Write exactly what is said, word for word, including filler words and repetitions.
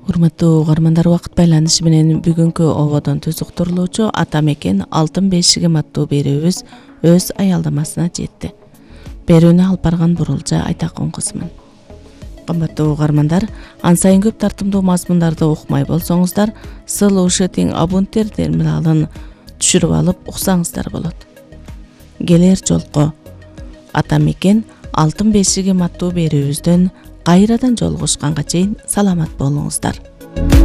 Урматтуу угармандар, убакыт байланышы менен бүгүнкү ободон түзүктүрүлүүчү Ата мекен алтын бешигим аттуу берүүбүз өз аялдамасына жетти. Берүүнү алып барган Бурулжа Айтакын кызмын. Кымбаттуу угармандар, ансайын көп тартымдуу мазмундарды укмай болсоңуздар, Слушать Абунтер терминалын түшүрүп алып уксаңыздар болот. Келер жолку Ата мекен алтын бешигим аттуу берүүбүздөн кайрадан жолугушканга чейин саламат болуңуздар.